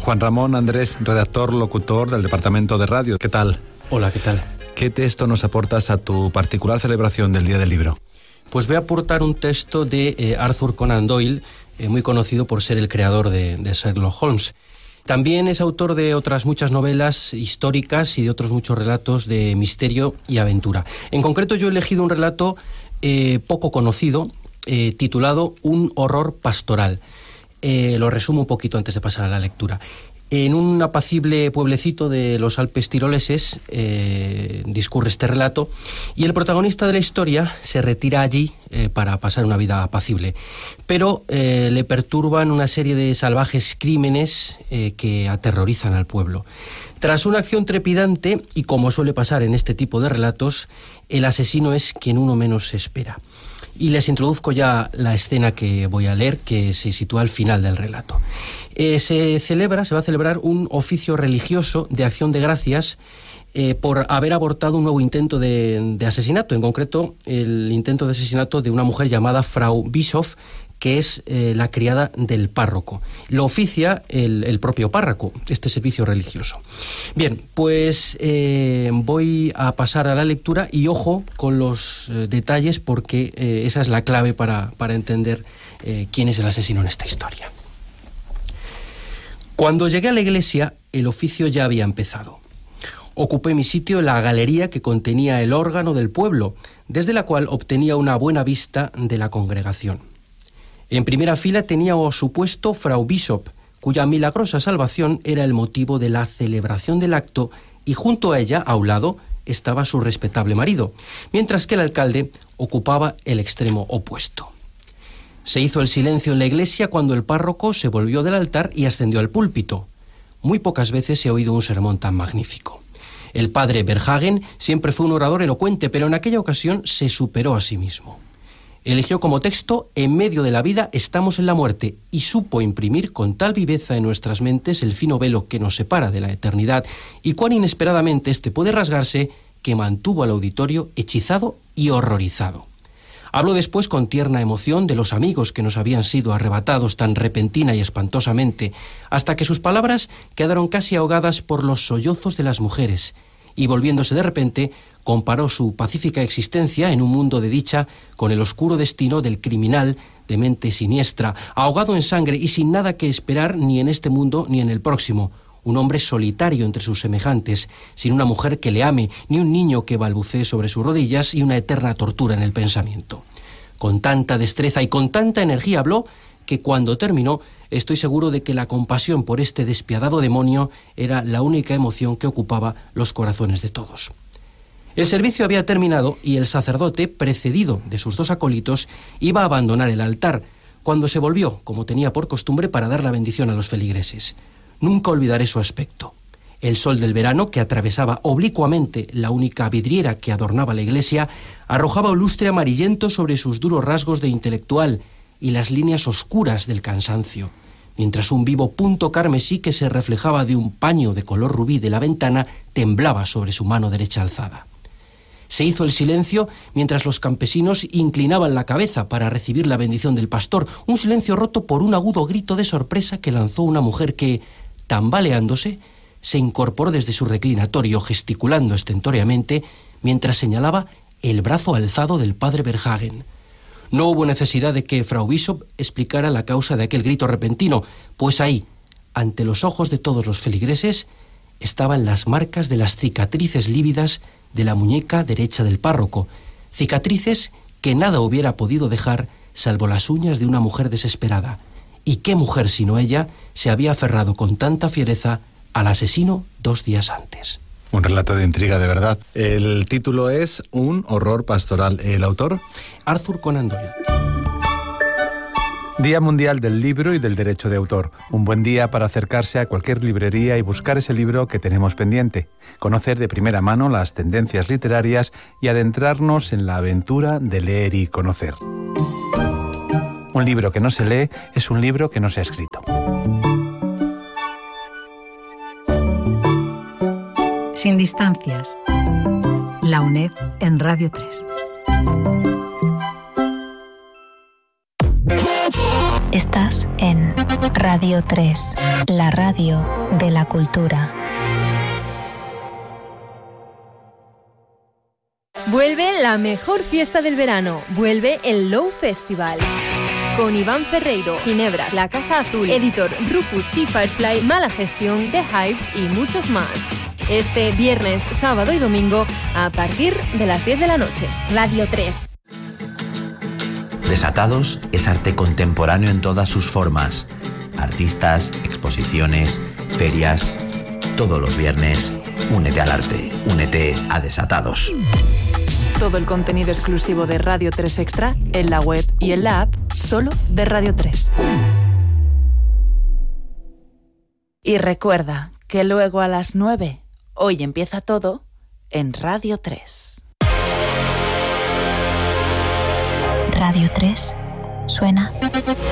Juan Ramón Andrés, redactor, locutor del Departamento de Radio. ¿Qué tal? Hola, ¿qué tal? ¿Qué texto nos aportas a tu particular celebración del Día del Libro? Pues voy a aportar un texto de Arthur Conan Doyle, muy conocido por ser el creador de Sherlock Holmes. También es autor de otras muchas novelas históricas y de otros muchos relatos de misterio y aventura. En concreto, yo he elegido un relato poco conocido, titulado Un horror pastoral. Lo resumo un poquito antes de pasar a la lectura. En un apacible pueblecito de los Alpes tiroleses discurre este relato, y el protagonista de la historia se retira allí para pasar una vida apacible. Pero le perturban una serie de salvajes crímenes que aterrorizan al pueblo. Tras una acción trepidante, y como suele pasar en este tipo de relatos, el asesino es quien uno menos se espera. Y les introduzco ya la escena que voy a leer, que se sitúa al final del relato. Se va a celebrar un oficio religioso de acción de gracias por haber abortado un nuevo intento de asesinato, en concreto el intento de asesinato de una mujer llamada Frau Bischoff, que es la criada del párroco. Lo oficia el propio párroco, este servicio religioso. Bien, pues voy a pasar a la lectura y ojo con los detalles, porque esa es la clave para entender quién es el asesino en esta historia. Cuando llegué a la iglesia, el oficio ya había empezado. Ocupé mi sitio en la galería que contenía el órgano del pueblo, desde la cual obtenía una buena vista de la congregación. En primera fila tenía a su puesto Frau Bischoff, cuya milagrosa salvación era el motivo de la celebración del acto, y junto a ella, a un lado, estaba su respetable marido, mientras que el alcalde ocupaba el extremo opuesto. Se hizo el silencio en la iglesia cuando el párroco se volvió del altar y ascendió al púlpito. Muy pocas veces he oído un sermón tan magnífico. El padre Verhagen siempre fue un orador elocuente, pero en aquella ocasión se superó a sí mismo. Eligió como texto «En medio de la vida estamos en la muerte», y supo imprimir con tal viveza en nuestras mentes el fino velo que nos separa de la eternidad, y cuán inesperadamente éste puede rasgarse, que mantuvo al auditorio hechizado y horrorizado. Habló después con tierna emoción de los amigos que nos habían sido arrebatados tan repentina y espantosamente, hasta que sus palabras quedaron casi ahogadas por los sollozos de las mujeres, y volviéndose de repente, comparó su pacífica existencia en un mundo de dicha con el oscuro destino del criminal de mente siniestra, ahogado en sangre y sin nada que esperar ni en este mundo ni en el próximo, un hombre solitario entre sus semejantes, sin una mujer que le ame, ni un niño que balbucee sobre sus rodillas, y una eterna tortura en el pensamiento. Con tanta destreza y con tanta energía habló, que cuando terminó, estoy seguro de que la compasión por este despiadado demonio era la única emoción que ocupaba los corazones de todos. El servicio había terminado y el sacerdote, precedido de sus dos acólitos, iba a abandonar el altar, cuando se volvió, como tenía por costumbre, para dar la bendición a los feligreses. Nunca olvidaré su aspecto. El sol del verano, que atravesaba oblicuamente la única vidriera que adornaba la iglesia, arrojaba un lustre amarillento sobre sus duros rasgos de intelectual y las líneas oscuras del cansancio, mientras un vivo punto carmesí que se reflejaba de un paño de color rubí de la ventana temblaba sobre su mano derecha alzada. Se hizo el silencio mientras los campesinos inclinaban la cabeza para recibir la bendición del pastor, un silencio roto por un agudo grito de sorpresa que lanzó una mujer que, tambaleándose, se incorporó desde su reclinatorio, gesticulando estentóreamente, mientras señalaba el brazo alzado del padre Verhagen. No hubo necesidad de que Frau Bischoff explicara la causa de aquel grito repentino, pues ahí, ante los ojos de todos los feligreses, estaban las marcas de las cicatrices lívidas de la muñeca derecha del párroco, cicatrices que nada hubiera podido dejar salvo las uñas de una mujer desesperada. ¿Y qué mujer sino ella se había aferrado con tanta fiereza al asesino 2 días antes? Un relato de intriga, de verdad. El título es Un horror pastoral. ¿El autor? Arthur Conan Doyle. Día Mundial del Libro y del Derecho de Autor. Un buen día para acercarse a cualquier librería y buscar ese libro que tenemos pendiente, conocer de primera mano las tendencias literarias y adentrarnos en la aventura de leer y conocer. Un libro que no se lee es un libro que no se ha escrito. Sin distancias. La UNED en Radio 3. Estás en Radio 3, la radio de la cultura. Vuelve la mejor fiesta del verano. Vuelve el Low Festival. Con Iván Ferreiro, Ginebras, La Casa Azul, Editor, Rufus T. Firefly, Mala Gestión, The Hives y muchos más. Este viernes, sábado y domingo a partir de las 10 de la noche. Radio 3. Desatados es arte contemporáneo en todas sus formas. Artistas, exposiciones, ferias. Todos los viernes, únete al arte, únete a Desatados. Todo el contenido exclusivo de Radio 3 Extra en la web y en la app solo de Radio 3. Y recuerda que luego a las 9, hoy empieza todo en Radio 3. Radio 3 suena